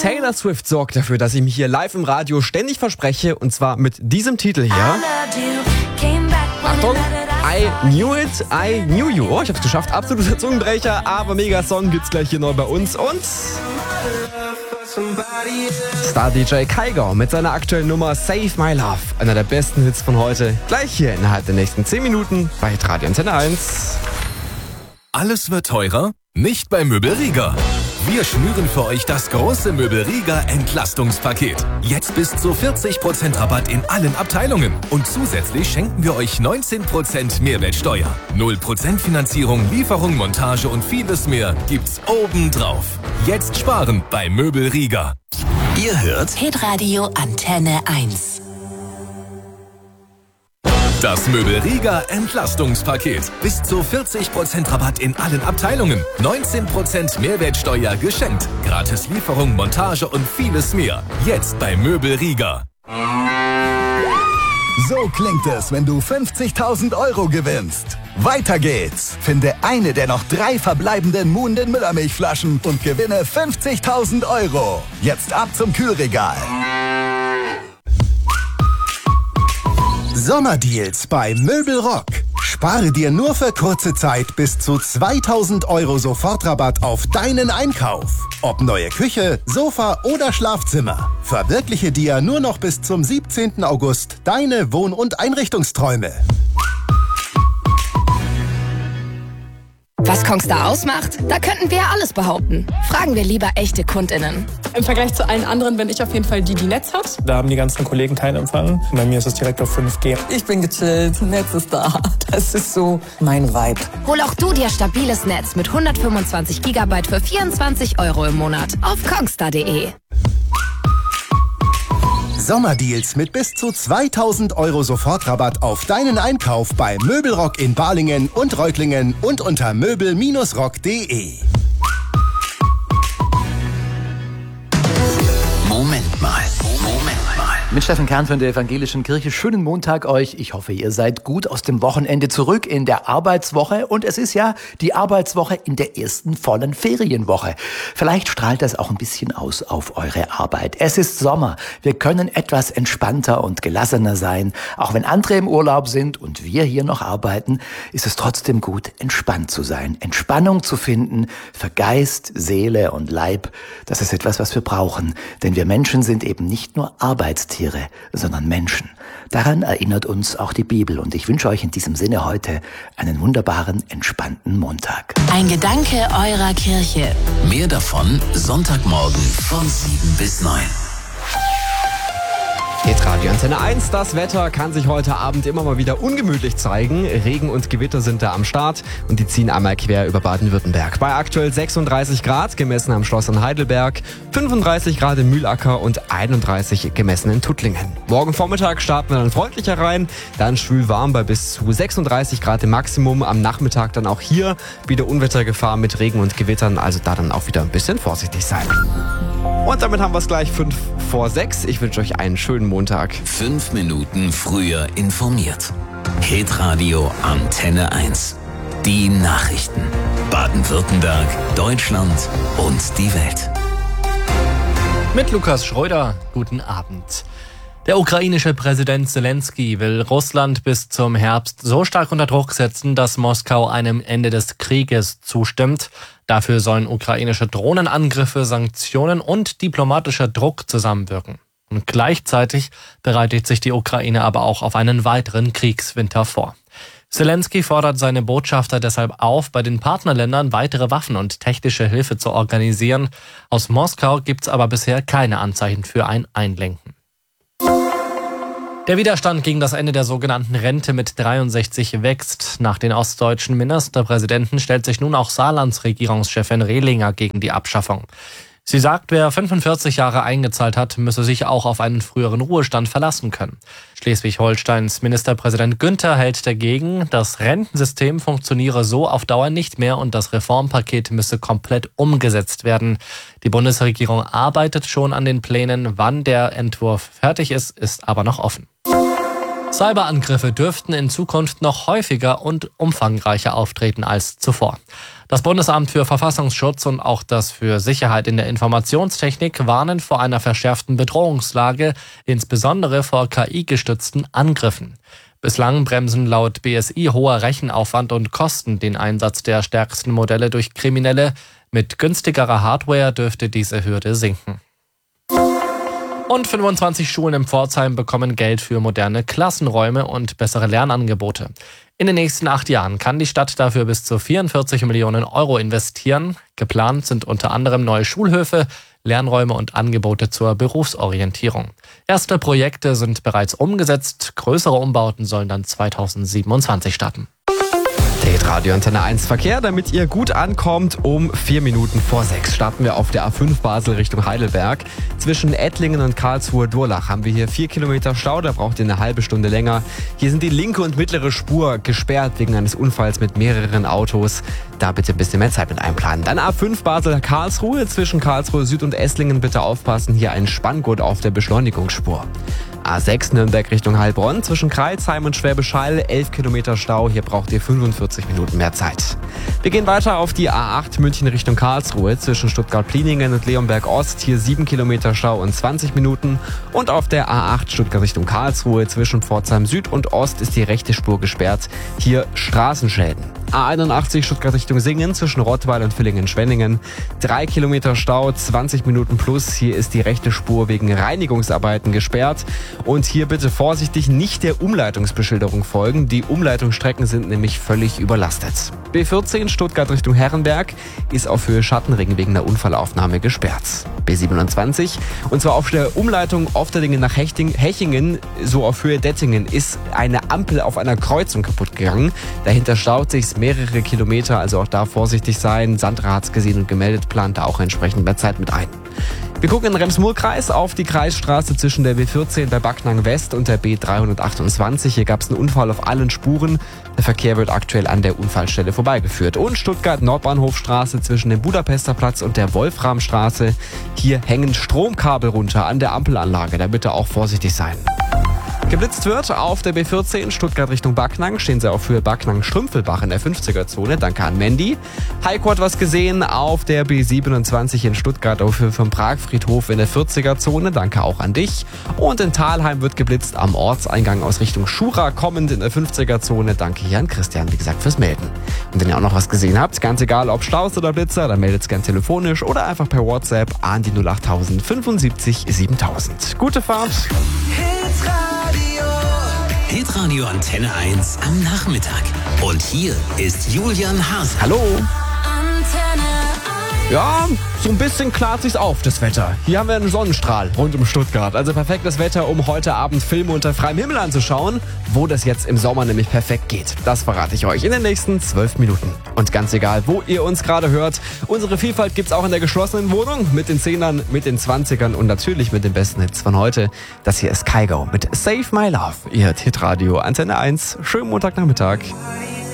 Taylor Swift sorgt dafür, dass ich mich hier live im Radio ständig verspreche, und zwar mit diesem Titel hier. Achtung! I Knew It, I Knew You. Oh, ich hab's geschafft. Absoluter Zungenbrecher, aber mega Song gibt's gleich hier neu bei uns. Und Star-DJ Kygo mit seiner aktuellen Nummer Save My Love. Einer der besten Hits von heute. Gleich hier innerhalb der nächsten 10 Minuten bei Radio Antenne 1. Alles wird teurer? Nicht bei Möbel Rieger. Wir schnüren für euch das große Möbel Rieger Entlastungspaket. Jetzt bis zu 40% Rabatt in allen Abteilungen. Und zusätzlich schenken wir euch 19% Mehrwertsteuer. 0% Finanzierung, Lieferung, Montage und vieles mehr gibt's obendrauf. Jetzt sparen bei Möbel Rieger. Ihr hört Hitradio Antenne 1. Das Möbel Rieger Entlastungspaket. Bis zu 40% Rabatt in allen Abteilungen. 19% Mehrwertsteuer geschenkt. Gratis Lieferung, Montage und vieles mehr. Jetzt bei Möbel Rieger. So klingt es, wenn du 50.000 Euro gewinnst. Weiter geht's. Finde eine der noch 3 verbleibenden Muhnden Müllermilchflaschen und gewinne 50.000 Euro. Jetzt ab zum Kühlregal. Sommerdeals bei Möbelrock. Spare dir nur für kurze Zeit bis zu 2.000 Euro Sofortrabatt auf deinen Einkauf. Ob neue Küche, Sofa oder Schlafzimmer. Verwirkliche dir nur noch bis zum 17. August deine Wohn- und Einrichtungsträume. Was Kongstar ausmacht? Da könnten wir ja alles behaupten. Fragen wir lieber echte KundInnen. Im Vergleich zu allen anderen bin ich auf jeden Fall die Netz hat. Da haben die ganzen Kollegen keinen Empfang. Bei mir ist es direkt auf 5G. Ich bin gechillt, Netz ist da. Das ist so mein Vibe. Hol auch du dir stabiles Netz mit 125 GB für 24 Euro im Monat auf kongstar.de. Sommerdeals mit bis zu 2.000 Euro Sofortrabatt auf deinen Einkauf bei Möbelrock in Balingen und Reutlingen und unter möbel-rock.de. Moment mal. Mit Steffen Kern von der Evangelischen Kirche. Schönen Montag euch. Ich hoffe, ihr seid gut aus dem Wochenende zurück in der Arbeitswoche. Und es ist ja die Arbeitswoche in der ersten vollen Ferienwoche. Vielleicht strahlt das auch ein bisschen aus auf eure Arbeit. Es ist Sommer. Wir können etwas entspannter und gelassener sein. Auch wenn andere im Urlaub sind und wir hier noch arbeiten, ist es trotzdem gut, entspannt zu sein. Entspannung zu finden für Geist, Seele und Leib. Das ist etwas, was wir brauchen. Denn wir Menschen sind eben nicht nur Arbeitstiere, sondern Menschen. Daran erinnert uns auch die Bibel. Und ich wünsche euch in diesem Sinne heute einen wunderbaren, entspannten Montag. Ein Gedanke eurer Kirche. Mehr davon Sonntagmorgen von 7 bis 9. Hitradio Antenne 1. Das Wetter kann sich heute Abend immer mal wieder ungemütlich zeigen. Regen und Gewitter sind da am Start und die ziehen einmal quer über Baden-Württemberg. Bei aktuell 36 Grad, gemessen am Schloss in Heidelberg, 35 Grad in Mühlacker und 31 gemessen in Tuttlingen. Morgen Vormittag starten wir dann freundlicher rein, dann schwül warm bei bis zu 36 Grad im Maximum. Am Nachmittag dann auch hier wieder Unwettergefahr mit Regen und Gewittern, also da dann auch wieder ein bisschen vorsichtig sein. Und damit haben wir es gleich 5 vor 6. Ich wünsche euch einen schönen Montag. 5 Minuten früher informiert. Hitradio Antenne 1. Die Nachrichten. Baden-Württemberg, Deutschland und die Welt. Mit Lukas Schröder, guten Abend. Der ukrainische Präsident Zelensky will Russland bis zum Herbst so stark unter Druck setzen, dass Moskau einem Ende des Krieges zustimmt. Dafür sollen ukrainische Drohnenangriffe, Sanktionen und diplomatischer Druck zusammenwirken. Und gleichzeitig bereitet sich die Ukraine aber auch auf einen weiteren Kriegswinter vor. Zelensky fordert seine Botschafter deshalb auf, bei den Partnerländern weitere Waffen und technische Hilfe zu organisieren. Aus Moskau gibt's aber bisher keine Anzeichen für ein Einlenken. Der Widerstand gegen das Ende der sogenannten Rente mit 63 wächst. Nach den ostdeutschen Ministerpräsidenten stellt sich nun auch Saarlands Regierungschefin Rehlinger gegen die Abschaffung. Sie sagt, wer 45 Jahre eingezahlt hat, müsse sich auch auf einen früheren Ruhestand verlassen können. Schleswig-Holsteins Ministerpräsident Günther hält dagegen, das Rentensystem funktioniere so auf Dauer nicht mehr und das Reformpaket müsse komplett umgesetzt werden. Die Bundesregierung arbeitet schon an den Plänen. Wann der Entwurf fertig ist, ist aber noch offen. Cyberangriffe dürften in Zukunft noch häufiger und umfangreicher auftreten als zuvor. Das Bundesamt für Verfassungsschutz und auch das für Sicherheit in der Informationstechnik warnen vor einer verschärften Bedrohungslage, insbesondere vor KI-gestützten Angriffen. Bislang bremsen laut BSI hoher Rechenaufwand und Kosten den Einsatz der stärksten Modelle durch Kriminelle. Mit günstigerer Hardware dürfte diese Hürde sinken. Und 25 Schulen in Pforzheim bekommen Geld für moderne Klassenräume und bessere Lernangebote. In den nächsten 8 Jahren kann die Stadt dafür bis zu 44 Millionen Euro investieren. Geplant sind unter anderem neue Schulhöfe, Lernräume und Angebote zur Berufsorientierung. Erste Projekte sind bereits umgesetzt. Größere Umbauten sollen dann 2027 starten. Radio Antenne 1 Verkehr, damit ihr gut ankommt. Um 4 Minuten vor 6 starten wir auf der A5 Basel Richtung Heidelberg. Zwischen Ettlingen und Karlsruhe-Durlach haben wir hier 4 Kilometer Stau, da braucht ihr eine halbe Stunde länger. Hier sind die linke und mittlere Spur gesperrt wegen eines Unfalls mit mehreren Autos. Da bitte ein bisschen mehr Zeit mit einplanen. Dann A5 Basel-Karlsruhe, zwischen Karlsruhe Süd und Esslingen bitte aufpassen, hier ein Spanngurt auf der Beschleunigungsspur. A6 Nürnberg Richtung Heilbronn, zwischen Crailsheim und Schwäbisch Hall 11 Kilometer Stau, hier braucht ihr 45 Minuten mehr Zeit. Wir gehen weiter auf die A8 München Richtung Karlsruhe, zwischen Stuttgart-Pliningen und Leonberg-Ost, hier 7 Kilometer Stau und 20 Minuten. Und auf der A8 Stuttgart Richtung Karlsruhe, zwischen Pforzheim Süd und Ost ist die rechte Spur gesperrt, hier Straßenschäden. A81 Stuttgart Richtung Singen, zwischen Rottweil und Villingen-Schwenningen, 3 Kilometer Stau, 20 Minuten plus, hier ist die rechte Spur wegen Reinigungsarbeiten gesperrt. Und hier bitte vorsichtig nicht der Umleitungsbeschilderung folgen. Die Umleitungsstrecken sind nämlich völlig überlastet. B14 Stuttgart Richtung Herrenberg ist auf Höhe Schattenring wegen der Unfallaufnahme gesperrt. B27 und zwar auf der Umleitung Ofterdingen nach Hechingen, so auf Höhe Dettingen, ist eine Ampel auf einer Kreuzung kaputt gegangen. Dahinter staut sich mehrere Kilometer, also auch da vorsichtig sein. Sandra hat's gesehen und gemeldet, plant da auch entsprechend mehr Zeit mit ein. Wir gucken in den Rems-Murr-Kreis auf die Kreisstraße zwischen der B14 bei Backnang West und der B328. Hier gab es einen Unfall auf allen Spuren. Der Verkehr wird aktuell an der Unfallstelle vorbeigeführt. Und Stuttgart Nordbahnhofstraße zwischen dem Budapester Platz und der Wolframstraße. Hier hängen Stromkabel runter an der Ampelanlage. Da bitte auch vorsichtig sein. Geblitzt wird auf der B14 Stuttgart Richtung Backnang, stehen sie auf Höhe Backnang-Strümpfelbach in der 50er-Zone. Danke an Mandy. Heiko hat was gesehen auf der B27 in Stuttgart auf Höhe vom Pragfriedhof in der 40er-Zone. Danke auch an dich. Und in Thalheim wird geblitzt am Ortseingang aus Richtung Schura kommend in der 50er-Zone. Danke hier an Christian, wie gesagt, fürs Melden. Und wenn ihr auch noch was gesehen habt, ganz egal ob Staus oder Blitzer, dann meldet es gern telefonisch oder einfach per WhatsApp an die 08000 75 7000. Gute Fahrt! Hitradio Antenne 1 am Nachmittag. Und hier ist Julian Haas. Hallo! Ja, so ein bisschen klart sich's auf, das Wetter. Hier haben wir einen Sonnenstrahl rund um Stuttgart. Also perfektes Wetter, um heute Abend Filme unter freiem Himmel anzuschauen. Wo das jetzt im Sommer nämlich perfekt geht, das verrate ich euch in den nächsten 12 Minuten. Und ganz egal, wo ihr uns gerade hört, unsere Vielfalt gibt's auch in der geschlossenen Wohnung. Mit den 10ern, mit den 20ern und natürlich mit den besten Hits von heute. Das hier ist Kygo mit Save My Love. Ihr hört Hitradio Antenne 1. Schönen Montagnachmittag.